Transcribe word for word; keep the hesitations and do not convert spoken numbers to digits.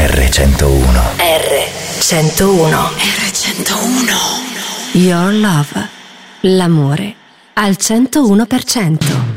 erre centouno. erre centouno. erre centouno. Your Love. L'amore al centouno per cento.